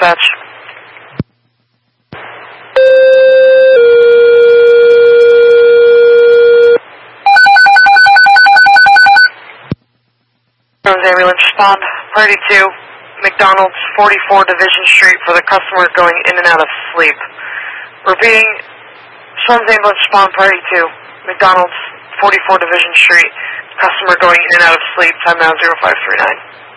dispatch. Ambulance respond. Priority 2, McDonald's, 44 Division Street for the customer going in and out of sleep. Repeating, Swarms Ambulance respond. Priority 2, McDonald's, 44 Division Street, customer going in and out of sleep. Time now 0539.